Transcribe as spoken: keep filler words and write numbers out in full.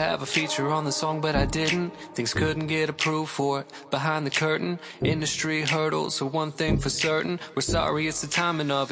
have a feature on the song, but I didn't. Things couldn't get approved for it. Behind the curtain, industry hurdles are one thing for certain. We're sorry, it's the timing of it.